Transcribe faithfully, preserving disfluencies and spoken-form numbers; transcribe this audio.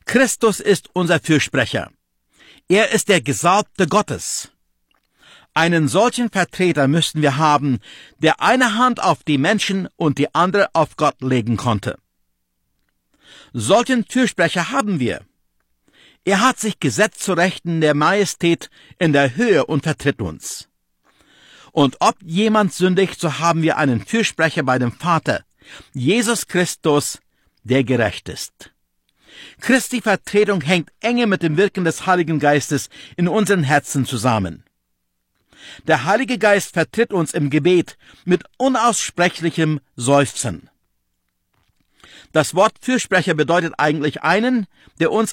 Christus ist unser Fürsprecher. Er ist der Gesalbte Gottes. Einen solchen Vertreter müssten wir haben, der eine Hand auf die Menschen und die andere auf Gott legen konnte. Solchen Fürsprecher haben wir. Er hat sich gesetzt zu Rechten der Majestät in der Höhe und vertritt uns. Und ob jemand sündigt, so haben wir einen Fürsprecher bei dem Vater, Jesus Christus, der gerecht ist. Christi Vertretung hängt enge mit dem Wirken des Heiligen Geistes in unseren Herzen zusammen. Der Heilige Geist vertritt uns im Gebet mit unaussprechlichem Seufzen. Das Wort Fürsprecher bedeutet eigentlich einen, der uns